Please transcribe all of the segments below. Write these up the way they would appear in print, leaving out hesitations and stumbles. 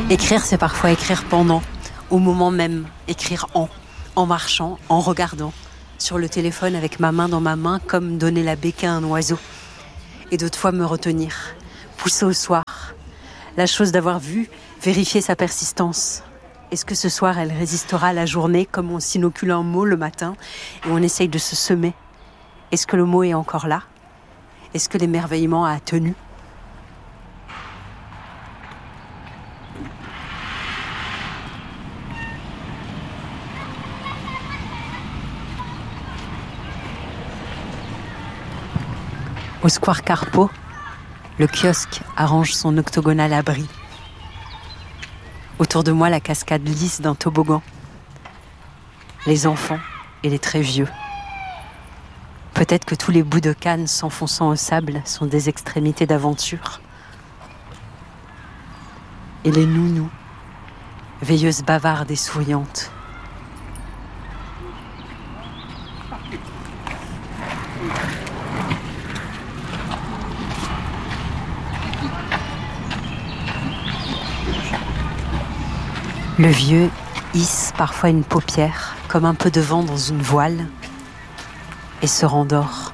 Écrire, c'est parfois écrire pendant, au moment même, écrire en marchant, en regardant, sur le téléphone avec ma main dans ma main, comme donner la béquille à un oiseau. Et d'autres fois me retenir, pousser au soir. La chose d'avoir vu, vérifier sa persistance. Est-ce que ce soir, elle résistera à la journée comme on s'inocule un mot le matin et on essaye de se semer? Est-ce que le mot est encore là? Est-ce que l'émerveillement a tenu? Au square Carpeau, le kiosque arrange son octogonal abri. Autour de moi, la cascade lisse d'un toboggan. Les enfants et les très vieux. Peut-être que tous les bouts de canne s'enfonçant au sable sont des extrémités d'aventure. Et les nounous, veilleuses bavardes et souriantes. Le vieux hisse parfois une paupière, comme un peu de vent dans une voile, et se rendort.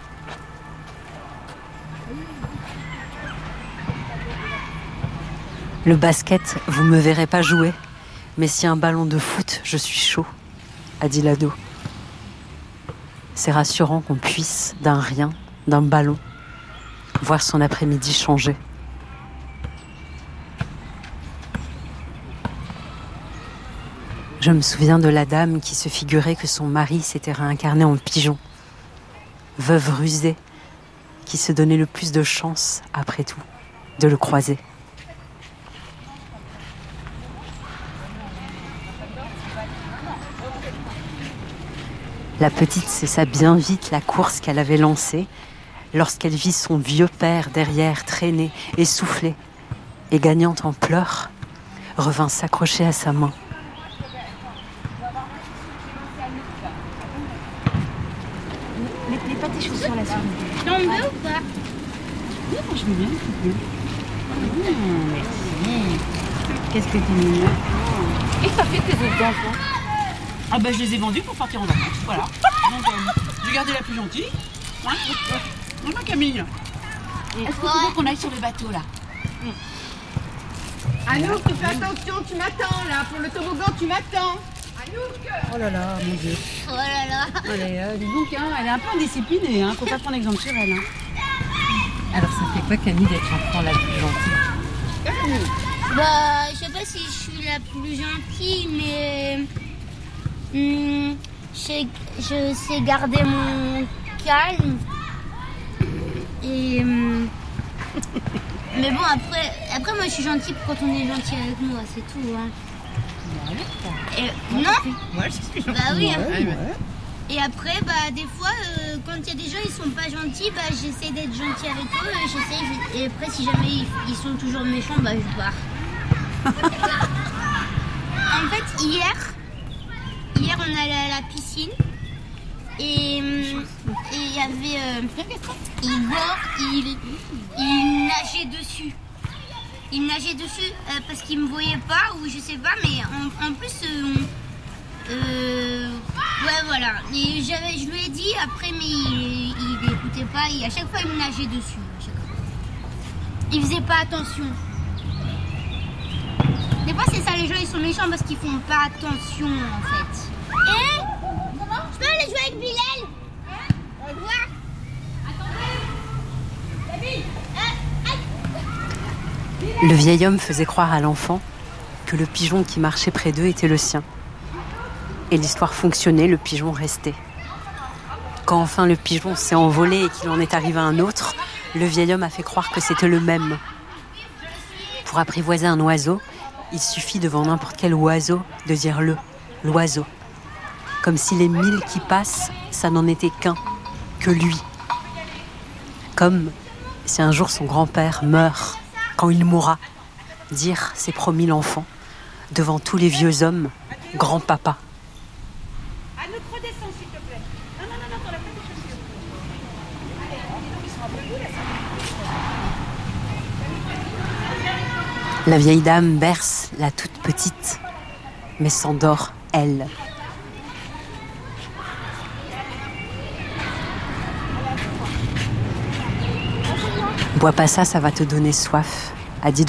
Le basket, vous me verrez pas jouer, mais si un ballon de foot, je suis chaud, a dit l'ado. C'est rassurant qu'on puisse, d'un rien, d'un ballon, voir son après-midi changer. Je me souviens de la dame qui se figurait que son mari s'était réincarné en pigeon. Veuve rusée, qui se donnait le plus de chance, après tout, de le croiser. La petite cessa bien vite la course qu'elle avait lancée lorsqu'elle vit son vieux père derrière traîner, essoufflé, et gagnant en pleurs, revint s'accrocher à sa main. Mets pas tes chaussures là, sur T'en veux ou pas? Oui, moi je veux bien, s'il te plaît. Merci. Qu'est-ce que tu mignon. Et ça fait tes autres enfants? Ah bah je les ai vendus pour partir en vacances, voilà. Donc j'ai gardé la plus gentille. Hein? Voilà Camille. Est-ce que tu veux qu'on aille sur le bateau là? Anouk, fais attention, tu m'attends là. Pour le toboggan, tu m'attends. Anouk! Oh là là, mon Dieu. Oh là là. Allez, dis donc, hein, elle est un peu indisciplinée, hein. Faut pas prendre exemple sur elle. Hein. Alors ça fait quoi Camille d'être l'enfant la plus gentille? Bah, je sais pas si je suis la plus gentille, mais je sais garder mon calme. Et mais bon, après moi je suis gentille quand on est gentil avec moi, c'est tout. Hein. Et, non? Moi, je suis gentille. Bah oui. Hein. Ouais. Et après, bah des fois, quand il y a des gens ils sont pas gentils, bah j'essaie d'être gentille avec eux. Et après, si jamais ils sont toujours méchants, bah je pars. En fait, hier on allait à la piscine et il y avait Igor, il nageait dessus. Il nageait dessus parce qu'il me voyait pas ou je sais pas, mais en plus ouais voilà. Et je lui ai dit après, mais il écoutait pas. Et à chaque fois il me nageait dessus. Il faisait pas attention. Des fois c'est ça, les gens ils sont méchants parce qu'ils font pas attention en fait. Et je peux aller jouer avec Bilal? Au revoir. Attendez. Le vieil homme faisait croire à l'enfant que le pigeon qui marchait près d'eux était le sien. Et l'histoire fonctionnait, le pigeon restait. Quand enfin le pigeon s'est envolé et qu'il en est arrivé un autre, le vieil homme a fait croire que c'était le même. Pour apprivoiser un oiseau, il suffit devant n'importe quel oiseau de dire l'oiseau. Comme si les 1000 qui passent, ça n'en était qu'un, que lui. Comme si un jour son grand-père meurt, quand il mourra, dire, c'est promis l'enfant, devant tous les vieux hommes, grand-papa. Anouk, redescends s'il te plaît. Non, t'en as pas tes chaussures. Allez, dis donc, ils sont un peu doux là, La vieille dame berce la toute petite, mais s'endort, elle. Bois pas ça va te donner soif, a dit